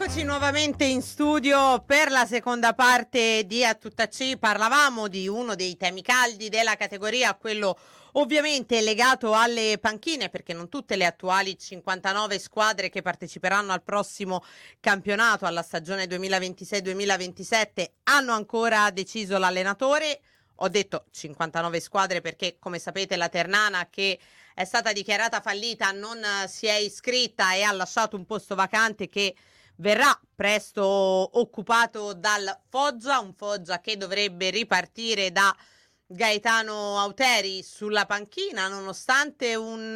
Eccoci nuovamente in studio per la seconda parte di A Tutta C. Parlavamo di uno dei temi caldi della categoria, quello ovviamente legato alle panchine, perché non tutte le attuali 59 squadre che parteciperanno al prossimo campionato, alla stagione 2026-2027, hanno ancora deciso l'allenatore. Ho detto 59 squadre perché, come sapete, la Ternana, che è stata dichiarata fallita, non si è iscritta e ha lasciato un posto vacante che verrà presto occupato dal Foggia, un Foggia che dovrebbe ripartire da Gaetano Auteri sulla panchina, nonostante un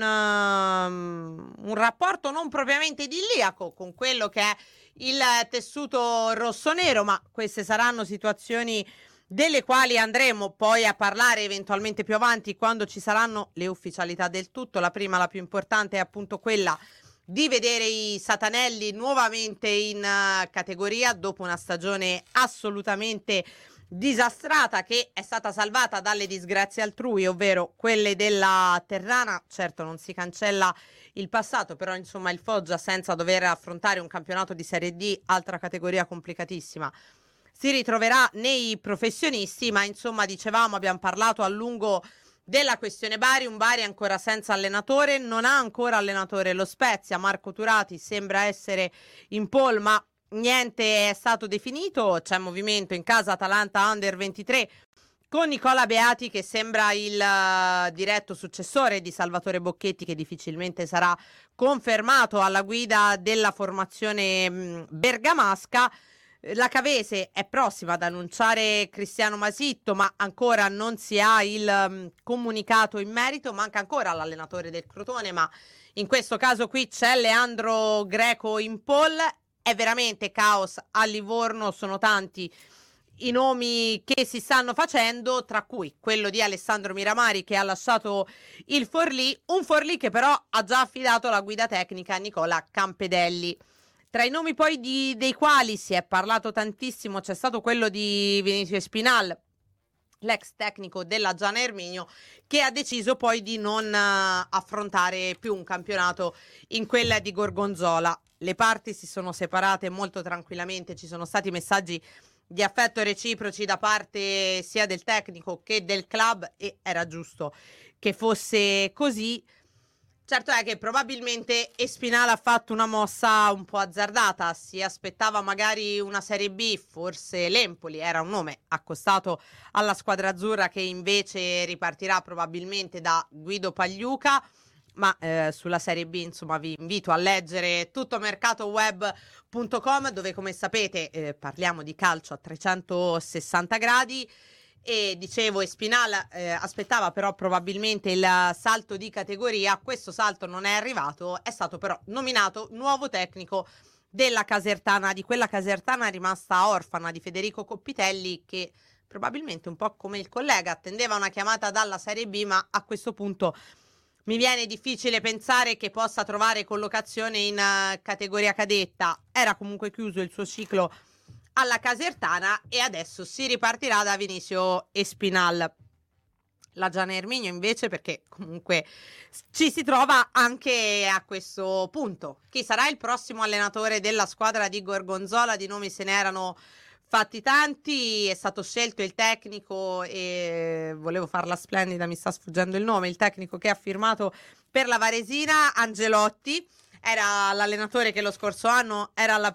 rapporto non propriamente idilliaco con quello che è il tessuto rossonero, ma queste saranno situazioni delle quali andremo poi a parlare eventualmente più avanti, quando ci saranno le ufficialità del tutto. La prima, la più importante, è appunto quella di vedere i Satanelli nuovamente in categoria dopo una stagione assolutamente disastrata, che è stata salvata dalle disgrazie altrui, ovvero quelle della Ternana. Certo, non si cancella il passato, però insomma il Foggia, senza dover affrontare un campionato di Serie D, altra categoria complicatissima, si ritroverà nei professionisti. Ma insomma, dicevamo, abbiamo parlato a lungo della questione Bari, un Bari ancora senza allenatore, non ha ancora allenatore lo Spezia. Marco Turati sembra essere in pole, ma niente è stato definito. C'è movimento in casa Atalanta Under 23 con Nicola Beati, che sembra il diretto successore di Salvatore Bocchetti, che difficilmente sarà confermato alla guida della formazione bergamasca. La Cavese è prossima ad annunciare Cristiano Masitto, ma ancora non si ha il comunicato in merito. Manca ancora l'allenatore del Crotone, ma in questo caso qui c'è Leandro Greco in pole. È veramente caos a Livorno, sono tanti i nomi che si stanno facendo, tra cui quello di Alessandro Miramari, che ha lasciato il Forlì, un Forlì che però ha già affidato la guida tecnica a Nicola Campedelli. Tra i nomi poi dei quali si è parlato tantissimo c'è stato quello di Vinicio Espinal, l'ex tecnico della Giana Erminio, che ha deciso poi di non affrontare più un campionato in quella di Gorgonzola. Le parti si sono separate molto tranquillamente, ci sono stati messaggi di affetto reciproci da parte sia del tecnico che del club, e era giusto che fosse così. Certo è che probabilmente Espinal ha fatto una mossa un po' azzardata, si aspettava magari una Serie B, forse l'Empoli era un nome accostato alla squadra azzurra, che invece ripartirà probabilmente da Guido Pagliuca, ma sulla Serie B insomma vi invito a leggere tuttomercatoweb.com, dove, come sapete, parliamo di calcio a 360 gradi. E dicevo, Espinal aspettava però probabilmente il salto di categoria. Questo salto non è arrivato, è stato però nominato nuovo tecnico della Casertana, di quella Casertana rimasta orfana di Federico Coppitelli, che probabilmente, un po' come il collega, attendeva una chiamata dalla Serie B, ma a questo punto mi viene difficile pensare che possa trovare collocazione in categoria cadetta. Era comunque chiuso il suo ciclo alla Casertana e adesso si ripartirà da Vinicio Espinal. La Giana Erminio invece, perché comunque ci si trova anche a questo punto. Chi sarà il prossimo allenatore della squadra di Gorgonzola? Di nomi se ne erano fatti tanti, è stato scelto il tecnico, e volevo farla splendida, mi sta sfuggendo il nome, il tecnico che ha firmato per la Varesina, Angelotti. Era l'allenatore che lo scorso anno era